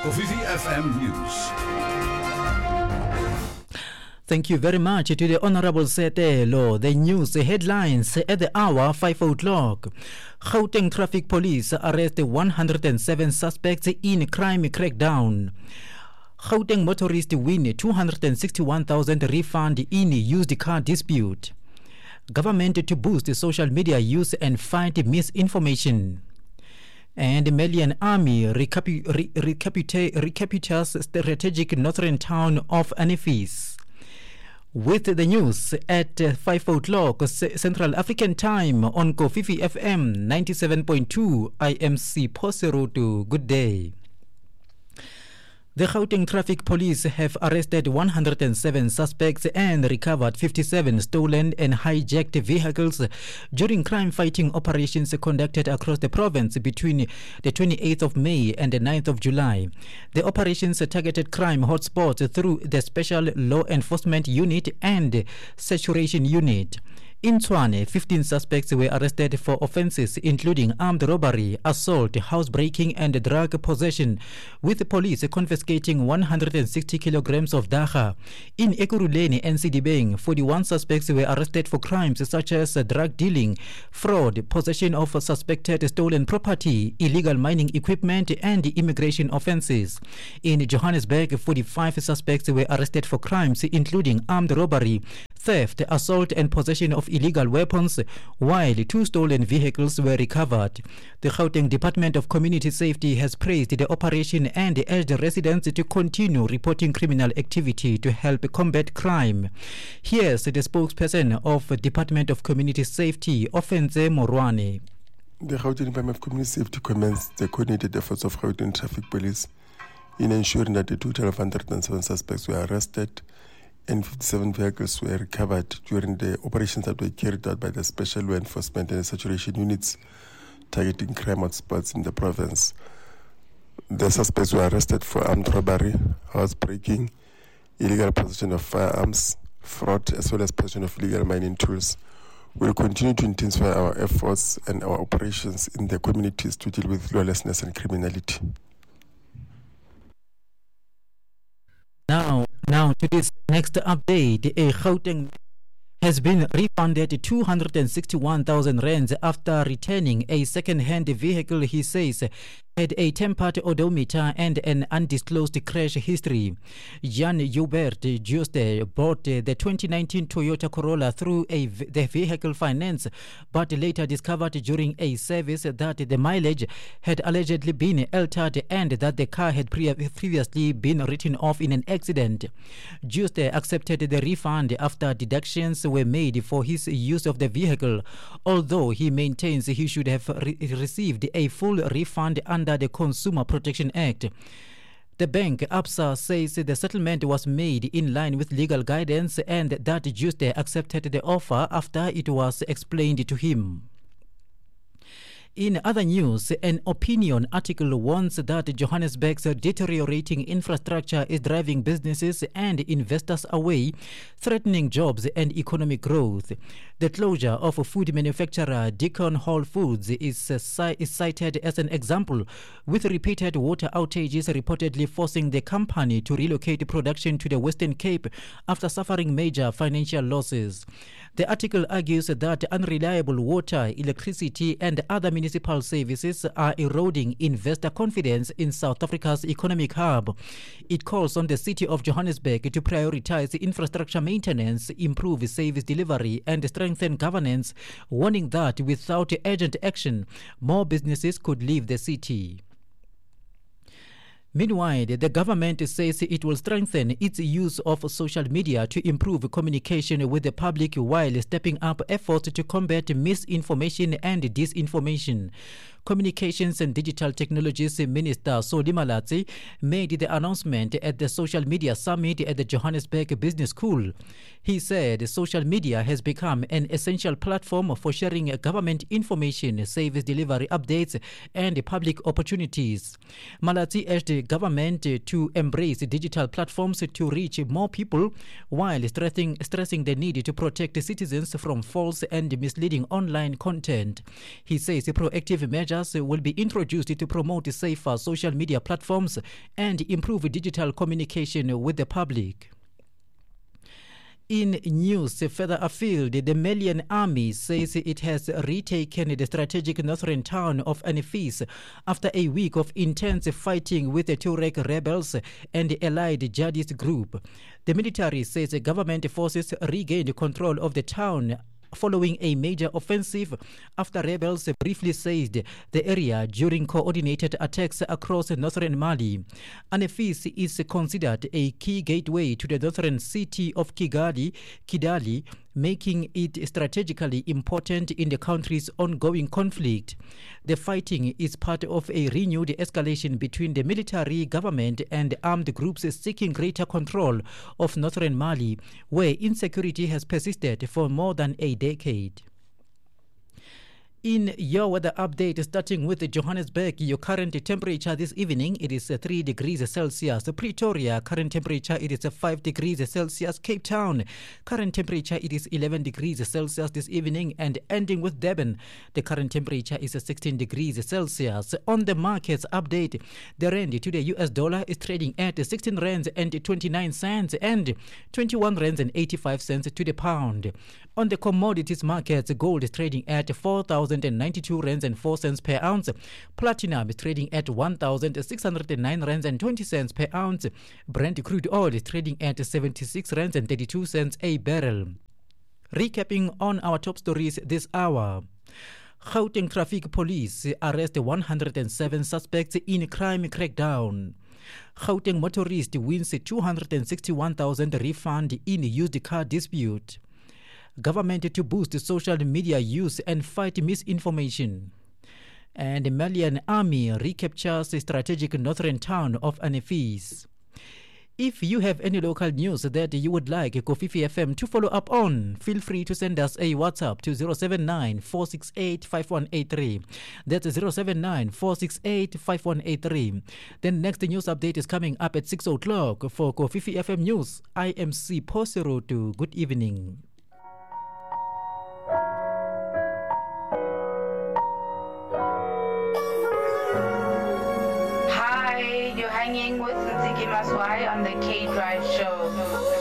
Kofifi FM News. Thank you very much to the Honorable Setelo. The news headlines at the hour 5 o'clock. Gauteng Traffic Police arrest 107 suspects in crime crackdown. Gauteng motorists win 261,000 refund in used car dispute. Government to boost social media use and fight misinformation. And Malian Army recaptures strategic northern town of Anefis. With the news at 5 o'clock Central African Time on Kofifi FM 97.2, I am Siposerotu. Good day. The Gauteng Traffic Police have arrested 107 suspects and recovered 57 stolen and hijacked vehicles during crime-fighting operations conducted across the province between the 28th of May and the 9th of July. The operations targeted crime hotspots through the Special Law Enforcement Unit and Saturation Unit. In Tshwane, 15 suspects were arrested for offences including armed robbery, assault, housebreaking and drug possession, with the police confiscating 160 kilograms of dagga. In Ekurhuleni, NCD, 41 suspects were arrested for crimes such as drug dealing, fraud, possession of suspected stolen property, illegal mining equipment and immigration offences. In Johannesburg, 45 suspects were arrested for crimes including armed robbery, theft, assault and possession of illegal weapons, while 2 stolen vehicles were recovered. The Gauteng Department of Community Safety has praised the operation and urged residents to continue reporting criminal activity to help combat crime. Here's the spokesperson of the Department of Community Safety, Ofenze Morwane. The Gauteng Department of Community Safety commends the coordinated efforts of Gauteng Traffic Police in ensuring that a total of 107 suspects were arrested and 57 vehicles were recovered during the operations that were carried out by the Special Law Enforcement and Saturation Units targeting crime hotspots in the province. The suspects were arrested for armed robbery, housebreaking, illegal possession of firearms, fraud, as well as possession of illegal mining tools. We will continue to intensify our efforts and our operations in the communities to deal with lawlessness and criminality. Now to this next update, a Gauteng has been refunded 261,000 rands after returning a second-hand vehicle he says had a tempered odometer and an undisclosed crash history. Jan Hubert Juste bought the 2019 Toyota Corolla through the vehicle finance, but later discovered during a service that the mileage had allegedly been altered and that the car had previously been written off in an accident. Juste accepted the refund after deductions were made for his use of the vehicle, although he maintains he should have received a full refund under the Consumer Protection Act. The bank, ABSA, says the settlement was made in line with legal guidance and that Juste accepted the offer after it was explained to him. In other news, an opinion article warns that Johannesburg's deteriorating infrastructure is driving businesses and investors away, threatening jobs and economic growth. The closure of food manufacturer Deacon Hall Foods is cited as an example, with repeated water outages reportedly forcing the company to relocate production to the Western Cape after suffering major financial losses. The article argues that unreliable water, electricity and other municipal services are eroding investor confidence in South Africa's economic hub. It calls on the city of Johannesburg to prioritize infrastructure maintenance, improve service delivery and strengthen governance, warning that without urgent action, more businesses could leave the city. Meanwhile, the government says it will strengthen its use of social media to improve communication with the public while stepping up efforts to combat misinformation and disinformation. Communications and Digital Technologies Minister Solly Malatsi made the announcement at the Social Media Summit at the Johannesburg Business School. He said social media has become an essential platform for sharing government information, service delivery updates, and public opportunities. Malatsi urged government to embrace digital platforms to reach more people while stressing the need to protect citizens from false and misleading online content. He says proactive measures features will be introduced to promote safer social media platforms and improve digital communication with the public. In news further afield, the Malian army says it has retaken the strategic northern town of Anefis after a week of intense fighting with the Tuareg rebels and the allied jihadist group. The military says the government forces regained control of the town following a major offensive after rebels briefly seized the area during coordinated attacks across northern Mali. Anefis is considered a key gateway to the northern city of Kidali, making it strategically important in the country's ongoing conflict. The fighting is part of a renewed escalation between the military government and armed groups seeking greater control of northern Mali, where insecurity has persisted for more than a decade. In your weather update, starting with Johannesburg, your current temperature this evening, it is 3 degrees Celsius. Pretoria, current temperature, it is 5 degrees Celsius. Cape Town, current temperature, it is 11 degrees Celsius this evening. And ending with Durban, the current temperature is 16 degrees Celsius. On the markets update, the rand to the US dollar is trading at 16 rands and 29 cents and 21 rands and 85 cents to the pound. On the commodities markets, gold is trading at 4,092 rands and 4 cents per ounce. Platinum is trading at 1,609 rands and 20 cents per ounce. Brent crude oil is trading at 76 rands and 32 cents a barrel. Recapping on our top stories this hour. Gauteng Traffic Police arrest 107 suspects in crime crackdown. Gauteng motorist wins 261,000 refund in used car dispute. Government to boost social media use and fight misinformation. And the Malian army recaptures the strategic northern town of Anefis. If you have any local news that you would like Kofifi FM to follow up on, feel free to send us a WhatsApp to 079-468-5183. That's 079-468-5183. Then next news update is coming up at 6 o'clock. For Kofifi FM News, I am C. Poserotu. Good evening. Hanging with Nziki Maswai on the K Drive Show.